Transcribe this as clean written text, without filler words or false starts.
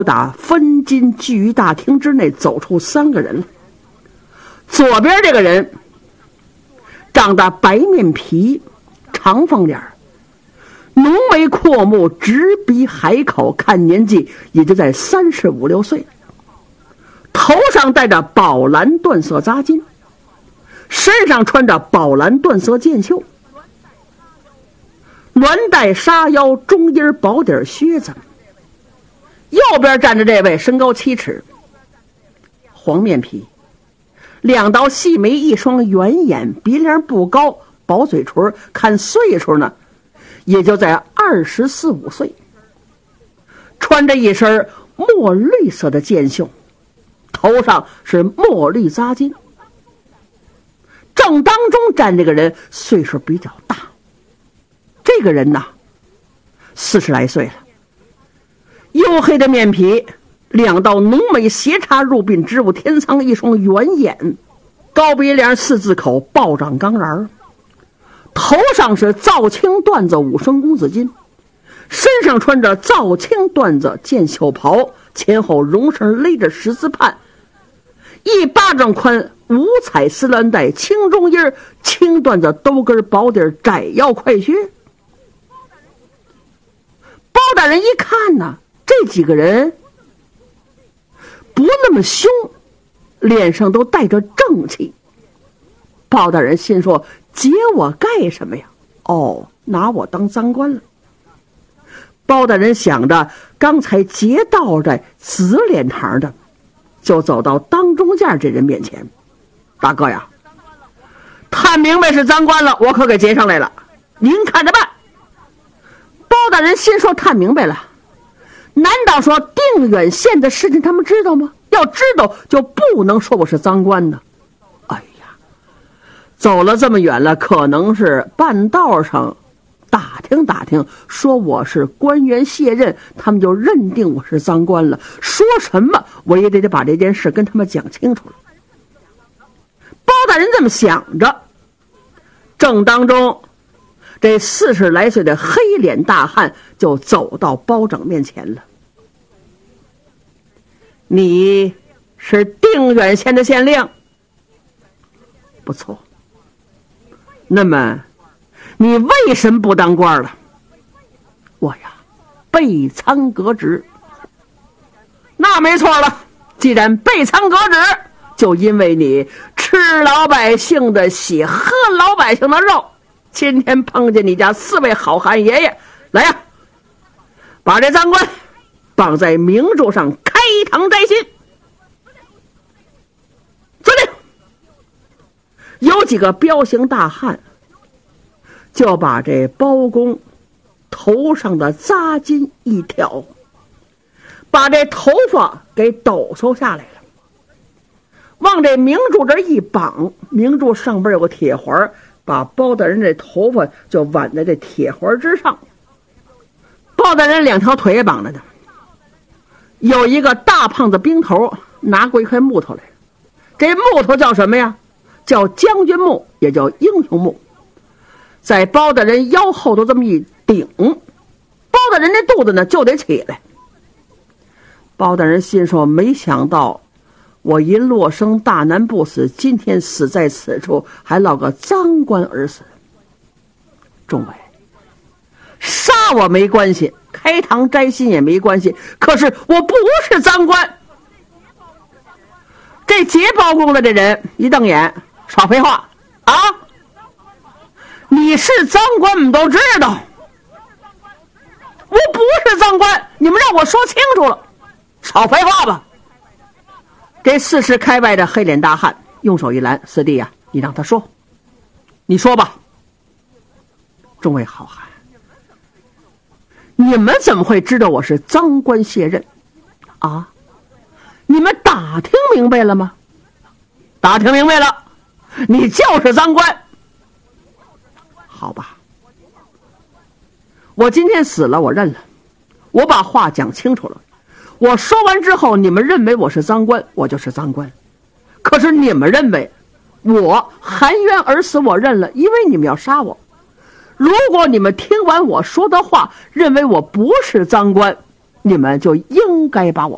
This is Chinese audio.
打分金聚于大厅之内走出3个人来。左边这个人长得白面皮，长方脸，浓眉阔目，直鼻海口，看年纪也就在35、6岁，头上戴着宝蓝缎色扎巾，身上穿着宝蓝缎色箭袖，鸾带纱腰，中阴薄底靴子。右边站着这位身高7尺，黄面皮，2道细眉，一双圆眼，鼻梁不高，薄嘴唇，看岁数呢也就在24、25岁，穿着一身墨绿色的箭袖，头上是墨绿扎巾。正当中站这个人岁数比较大，这个人呐40来岁了，黝黑的面皮，2道浓眉斜插入鬓，直入天仓，一双圆眼，高鼻梁，4字口，暴长钢髯，头上是皂青缎子5升公子巾，身上穿着皂青缎子箭袖袍，前后绒绳勒着10字畔，1巴掌宽5彩丝鸾带，青中衣，青缎子兜跟薄底窄腰快靴。包大人一看呢，这几个人不那么凶，脸上都带着正气。包大人心说，劫我干什么呀？哦，拿我当赃官了。包大人想着刚才劫道在紫脸堂的，就走到当中间这人面前。大哥呀，探明白是赃官了，我可给劫上来了，您看着办。包大人心说，探明白了，难道说定远县的事情他们知道吗？要知道就不能说我是赃官呢。哎呀，走了这么远了，可能是半道上打听打听，说我是官员卸任，他们就认定我是赃官了。说什么我也得把这件事跟他们讲清楚了。包大人这么想着，正当中这40来岁的黑脸大汉就走到包拯面前了。你是定远县的县令？不错。那么你为什么不当官了？我呀，被参革职。那没错了，既然被参革职，就因为你吃老百姓的血，喝老百姓的肉。今天碰见你家4位好汉爷爷，来呀，把这赃官绑在明柱上开堂摘心。遵令。有几个彪形大汉就把这包公头上的扎巾一挑，把这头发给抖擞下来了，往这明柱这一绑，明柱上边有个铁环，把包大人这头发就挽在这铁环之上。包大人2条腿也绑着呢。有一个大胖子兵头拿过一块木头来，这木头叫什么呀？叫将军木，也叫英雄木。在包大人腰后头这么一顶，包大人这肚子呢就得起来。包大人心说，没想到我因落生大难不死，今天死在此处，还落个赃官而死。众位，杀我没关系，开堂摘心也没关系，可是我不是赃官。这劫包公的这人一瞪眼，少废话啊！你是赃官，我们都知道。我不是赃官，你们让我说清楚了。少废话吧。这40开外的黑脸大汉用手一拦，四弟呀，你让他说，你说吧。众位好汉，你们怎么会知道我是赃官卸任啊？你们打听明白了吗？打听明白了，你就是赃官。好吧，我今天死了，我认了，我把话讲清楚了。我说完之后，你们认为我是赃官，我就是赃官。可是你们认为我含冤而死，我认了，因为你们要杀我。如果你们听完我说的话，认为我不是赃官，你们就应该把我